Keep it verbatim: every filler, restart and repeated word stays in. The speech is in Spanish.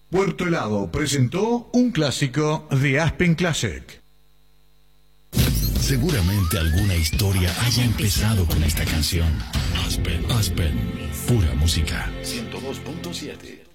Puerto Helado presentó un clásico de Aspen Classic. Seguramente alguna historia haya empezado con esta canción. Aspen, Aspen, pura música. ciento dos punto siete